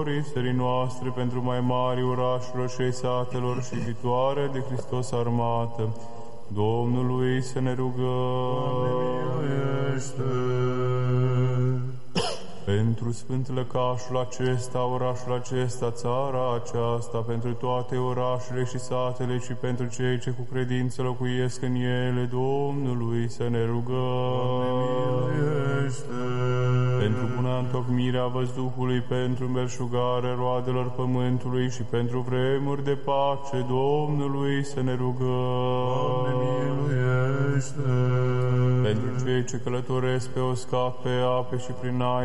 țării noastre, pentru mai mari orașelor și ai satelor și viitoare de Hristos armată. Domnului să ne rugăm. Pentru Sfânt Lăcașul acesta, orașul acesta, țara aceasta, pentru toate orașele și satele și pentru cei ce cu credință locuiesc în ele, Domnului să ne rugăm. Pentru buna întocmirea văzduhului, pentru belșugarea roadelor pământului și pentru vremuri de pace, Domnului să ne rugăm. Pentru cei ce călătoresc pe uscat, pe ape și prin aer,